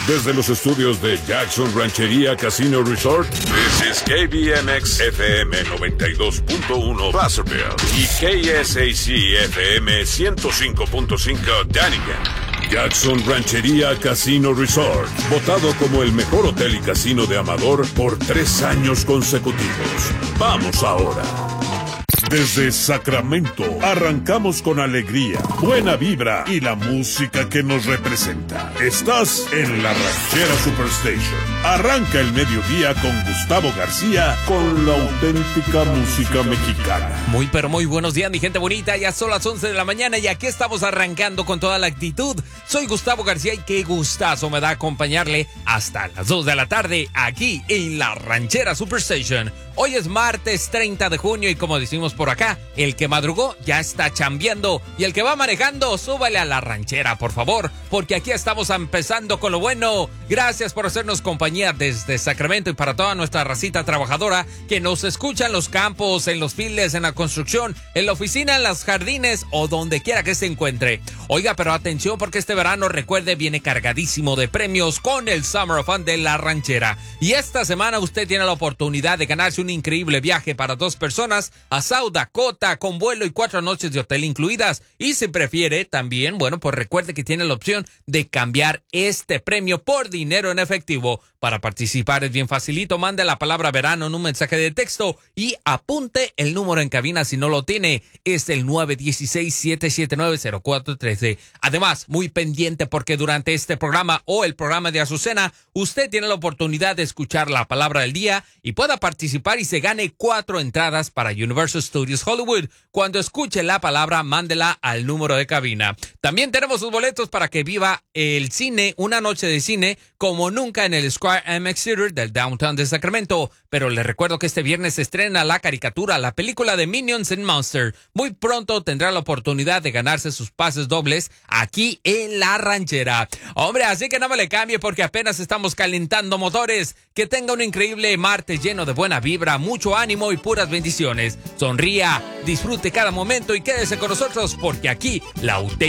Desde los estudios de Jackson Ranchería Casino Resort, this is KBMX FM 92.1 Placerville y KSAC FM 105.5 Dunnigan. Jackson Ranchería Casino Resort, votado como el mejor hotel y casino de Amador por 3 años consecutivos. Vamos ahora. Desde Sacramento, arrancamos con alegría, buena vibra y la música que nos representa. Estás en la Ranchera Superstation. Arranca el mediodía con Gustavo García con la auténtica música mexicana. Muy pero muy buenos días, mi gente bonita. Ya son las 11 de la mañana y aquí estamos arrancando con toda la actitud. Soy Gustavo García y qué gustazo me da acompañarle hasta las 2 de la tarde aquí en la Ranchera Superstation. Hoy es martes 30 de junio y como decimos por acá, el que madrugó ya está chambeando y el que va manejando, súbale a la ranchera, por favor, porque aquí estamos empezando con lo bueno. Gracias por hacernos compañía desde Sacramento y para toda nuestra racita trabajadora que nos escucha en los campos, en los fields, en la construcción, en la oficina, en los jardines o donde quiera que se encuentre. Oiga, pero atención porque este verano, recuerde, viene cargadísimo de premios con el Summer of Fun de la Ranchera. Y esta semana usted tiene la oportunidad de ganarse un increíble viaje para 2 personas a South Dakota con vuelo y 4 noches de hotel incluidas. Y si prefiere también, bueno, pues recuerde que tiene la opción de cambiar este premio por dinero en efectivo. Para participar es bien facilito, mande la palabra verano en un mensaje de texto y apunte el número en cabina si no lo tiene. Es el 916-779-0413. Además, muy pendiente porque durante este programa o el programa de Azucena, usted tiene la oportunidad de escuchar la palabra del día y pueda participar y se gane 4 entradas para Universal Studios Hollywood. Cuando escuche la palabra, mándela al número de cabina. También tenemos sus boletos para que viva el cine, una noche de cine como nunca en el Square MX Theater del Downtown de Sacramento. Pero les recuerdo que este viernes se estrena la caricatura, la película de Minions and Monsters. Muy pronto tendrá la oportunidad de ganarse sus pases dobles aquí en la Ranchera. Hombre, así que no me le cambie porque apenas estamos calentando motores. Que tenga un increíble martes lleno de buena vibra, mucho ánimo y puras bendiciones. Sonría, disfrute cada momento y quédese con nosotros porque aquí la auténtica